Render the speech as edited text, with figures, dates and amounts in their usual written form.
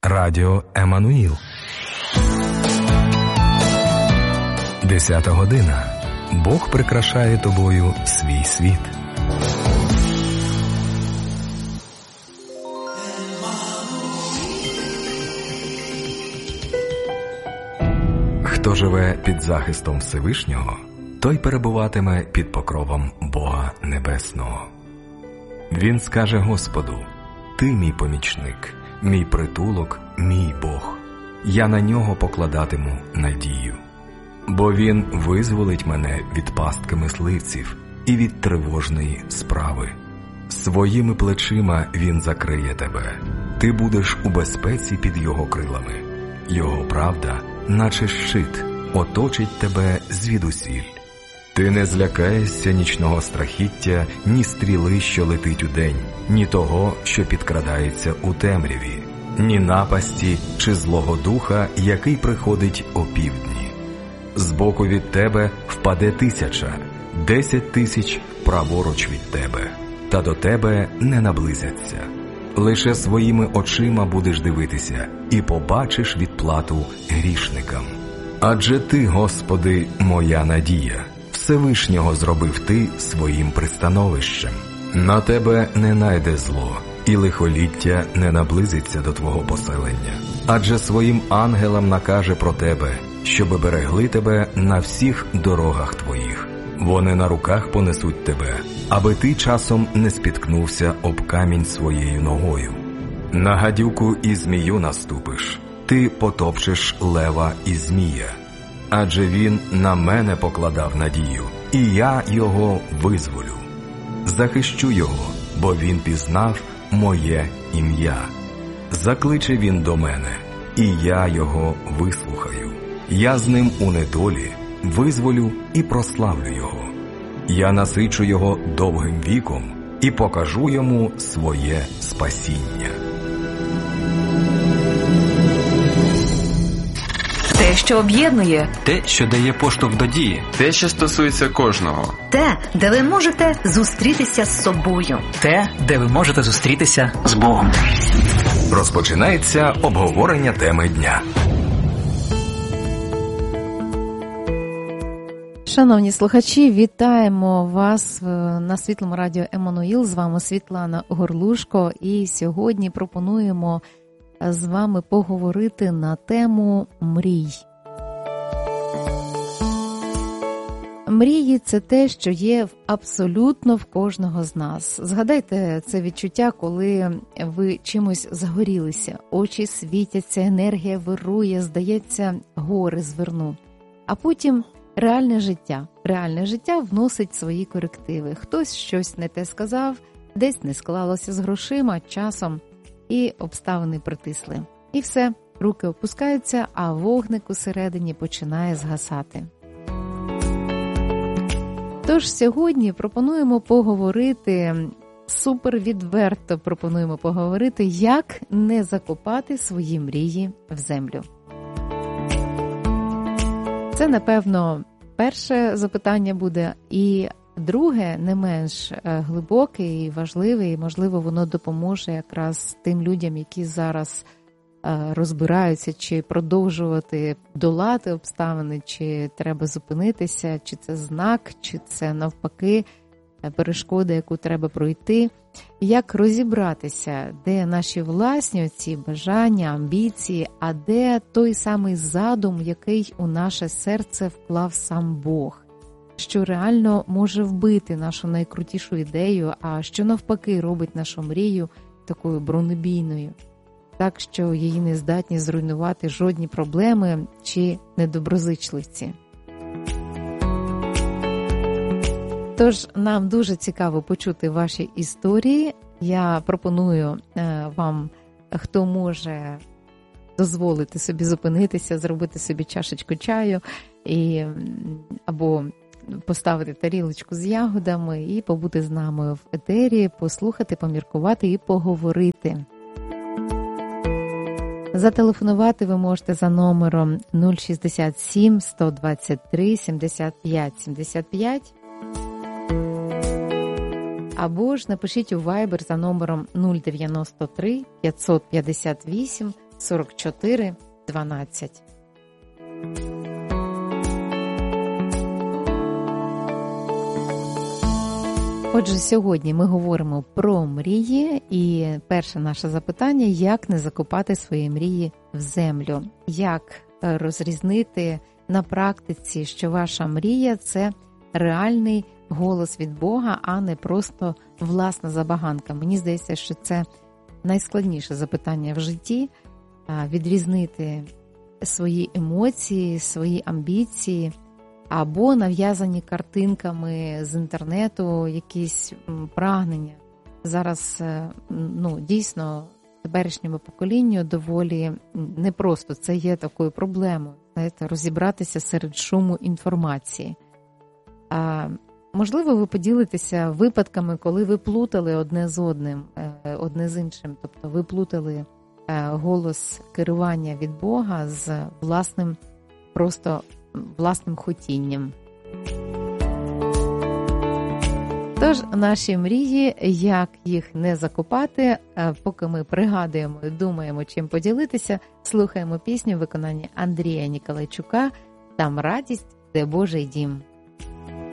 Радіо Еммануїл. 10 година. Бог прикрашає тобою свій світ. Хто живе під захистом Всевишнього, той перебуватиме під покровом Бога Небесного. Він скаже Господу: «Ти мій помічник, мій притулок, мій Бог. Я на нього покладатиму надію. Бо він визволить мене від пастки мисливців і від тривожної справи. Своїми плечима він закриє тебе. Ти будеш у безпеці під його крилами. Його правда, наче щит, оточить тебе звідусіль. Ти не злякаєшся нічного страхіття, ні стріли, що летить удень, ні того, що підкрадається у темряві, ні напасті чи злого духа, який приходить опівдні. Збоку від тебе впаде 1000, 10 000 праворуч від тебе, та до тебе не наблизяться. Лише своїми очима будеш дивитися і побачиш відплату грішникам. Адже ти, Господи, моя надія. Всевишнього зробив ти своїм пристановищем. На тебе не найде зло, і лихоліття не наблизиться до твого поселення. Адже своїм ангелам накаже про тебе, щоби берегли тебе на всіх дорогах твоїх. Вони на руках понесуть тебе, аби ти часом не спіткнувся об камінь своєю ногою. На гадюку і змію наступиш, ти потопчеш лева і змія. Адже він на мене покладав надію, і я його визволю. Захищу його, бо він пізнав моє ім'я. Закличе він до мене, і я його вислухаю. Я з ним у недолі визволю і прославлю його. Я насичу його довгим віком і покажу йому своє спасіння. Те, що об'єднує. Те, що дає поштовх до дії. Те, що стосується кожного. Те, де ви можете зустрітися з собою. Те, де ви можете зустрітися з Богом. Розпочинається обговорення теми дня. Шановні слухачі, вітаємо вас на Світлому радіо Еммануїл. З вами Світлана Горлушко. І сьогодні пропонуємо з вами поговорити на тему мрій. Мрії – це те, що є абсолютно в кожного з нас. Згадайте це відчуття, коли ви чимось загорілися. Очі світяться, енергія вирує, здається, гори зверну. А потім реальне життя вносить свої корективи. Хтось щось не те сказав, десь не склалося з грошима, часом, і обставини притисли. І все, руки опускаються, а вогник усередині починає згасати. Тож сьогодні пропонуємо поговорити, супервідверто пропонуємо поговорити, як не закопати свої мрії в землю. Це, напевно, перше запитання буде, і друге, не менш глибоке і важливе, і, можливо, воно допоможе якраз тим людям, які зараз розбираються, чи продовжувати долати обставини, чи треба зупинитися, чи це знак, чи це навпаки перешкода, яку треба пройти. Як розібратися, де наші власні ці бажання, амбіції, а де той самий задум, який у наше серце вклав сам Бог, що реально може вбити нашу найкрутішу ідею, а що навпаки робить нашу мрію такою бронебійною, так що її не здатні зруйнувати жодні проблеми чи недоброзичливці. Тож нам дуже цікаво почути ваші історії. Я пропоную вам, хто може дозволити собі зупинитися, зробити собі чашечку чаю або поставити тарілочку з ягодами і побути з нами в етері, послухати, поміркувати і поговорити. Зателефонувати ви можете за номером 067 123 75 75 або ж напишіть у Viber за номером 093 558 44 12. Отже, сьогодні ми говоримо про мрії, і перше наше запитання – як не закопати свої мрії в землю? Як розрізнити на практиці, що ваша мрія – це реальний голос від Бога, а не просто власна забаганка? Мені здається, що це найскладніше запитання в житті – відрізнити свої емоції, свої амбіції або нав'язані картинками з інтернету якісь прагнення. Зараз, дійсно, теперішньому поколінню доволі непросто. Це є такою проблемою, знаєте, розібратися серед шуму інформації. Можливо, ви поділитеся випадками, коли ви плутали одне з іншим, тобто ви плутали голос керування від Бога з власним хотінням. Тож, наші мрії, як їх не закопати, поки ми пригадуємо і думаємо, чим поділитися, слухаємо пісню в виконанні Андрія Ніколайчука «Там радість, де Божий дім».